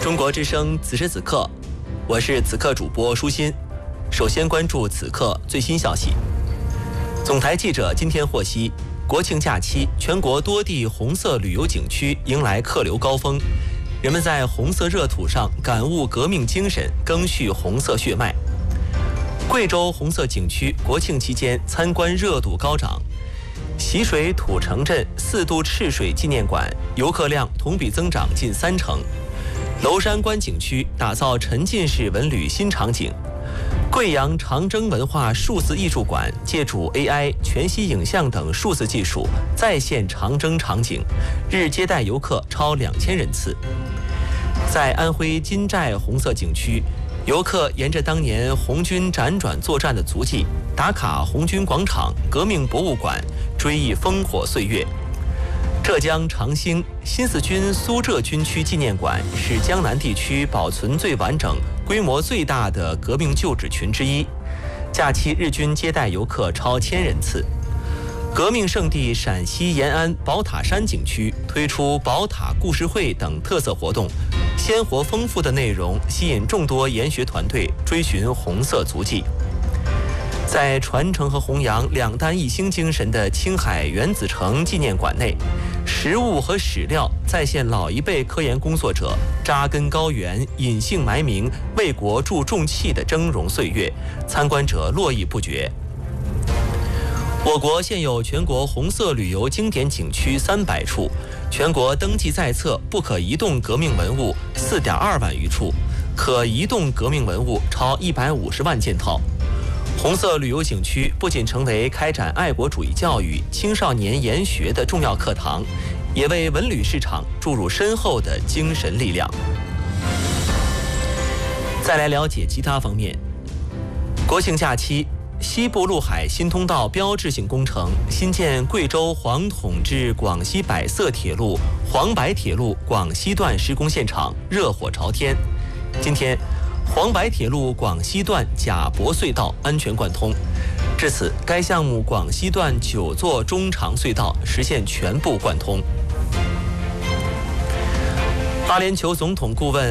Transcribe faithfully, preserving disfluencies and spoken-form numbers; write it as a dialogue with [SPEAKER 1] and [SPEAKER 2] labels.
[SPEAKER 1] 中国之声此时此刻，我是此刻主播舒心。首先关注此刻最新消息。总台记者今天获悉，国庆假期全国多地红色旅游景区迎来客流高峰，人们在红色热土上感悟革命精神，赓续红色血脉。贵州红色景区国庆期间参观热度高涨，习水土城镇四渡赤水纪念馆游客量同比增长近三成。娄山关景区打造沉浸式文旅新场景。贵阳长征文化数字艺术馆借助 A I、全息影像等数字技术再现长征场景，日接待游客超两千人次。在安徽金寨红色景区，游客沿着当年红军辗转作战的足迹，打卡红军广场、革命博物馆，追忆烽火岁月。浙江长兴新四军苏浙军区纪念馆是江南地区保存最完整、规模最大的革命旧址群之一，假期日均接待游客超千人次。革命圣地陕西延安宝塔山景区推出宝塔故事会等特色活动，鲜活丰富的内容吸引众多研学团队追寻红色足迹。在传承和弘扬两弹一星精神的青海原子城纪念馆内，实物和史料再现老一辈科研工作者扎根高原、隐姓埋名、为国助重器的峥嵘岁月，参观者络绎不绝。我国现有全国红色旅游经典景区三百处，全国登记在册不可移动革命文物四点二万余处，可移动革命文物超一百五十万件套。红色旅游景区不仅成为开展爱国主义教育、青少年研学的重要课堂，也为文旅市场注入深厚的精神力量。再来了解其他方面。国庆假期，西部陆海新通道标志性工程新建贵州黄统至广西百色铁路黄白铁路广西段施工现场热火朝天。今天，黄白铁路广西段贾泊隧道安全贯通，至此，该项目广西段九座中长隧道实现全部贯通。阿联酋总统顾问